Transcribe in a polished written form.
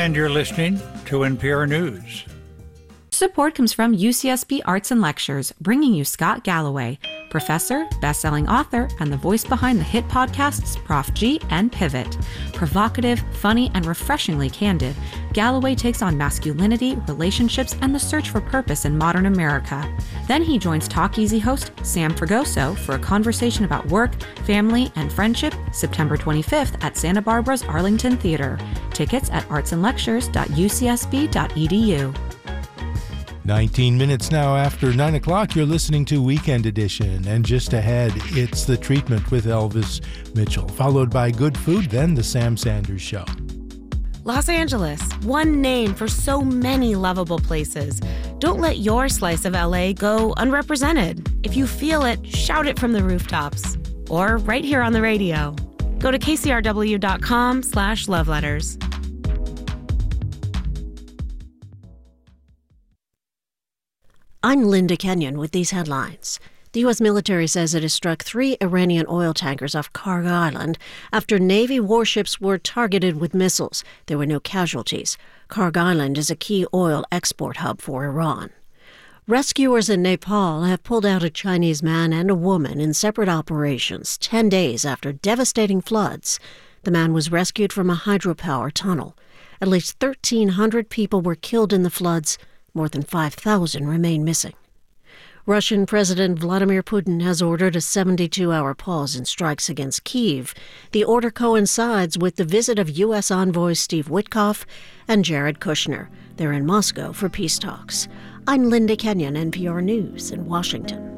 And you're listening to NPR News. Support comes from UCSB Arts and Lectures, bringing you Scott Galloway, professor, best-selling author, and the voice behind the hit podcasts Prof G and Pivot. Provocative, funny, and refreshingly candid, Galloway takes on masculinity, relationships, and the search for purpose in modern America. Then he joins Talk Easy host Sam Fragoso for a conversation about work, family, and friendship, September 25th at Santa Barbara's Arlington Theater. Tickets at artsandlectures.ucsb.edu. 19 minutes now after 9 o'clock, you're listening to Weekend Edition. And just ahead, it's The Treatment with Elvis Mitchell, followed by Good Food, then The Sam Sanders Show. Los Angeles, one name for so many lovable places. Don't let your slice of LA go unrepresented. If you feel it, shout it from the rooftops. Or right here on the radio. Go to kcrw.com/loveletters. I'm Linda Kenyon with these headlines. The U.S. military says it has struck 3 Iranian oil tankers off Kharg Island after Navy warships were targeted with missiles. There were no casualties. Kharg Island is a key oil export hub for Iran. Rescuers in Nepal have pulled out a Chinese man and a woman in separate operations 10 days after devastating floods. The man was rescued from a hydropower tunnel. At least 1,300 people were killed in the floods. More than 5,000 remain missing. Russian President Vladimir Putin has ordered a 72-hour pause in strikes against Kyiv. The order coincides with the visit of U.S. envoys Steve Witkoff and Jared Kushner. They're in Moscow for peace talks. I'm Linda Kenyon, NPR News in Washington.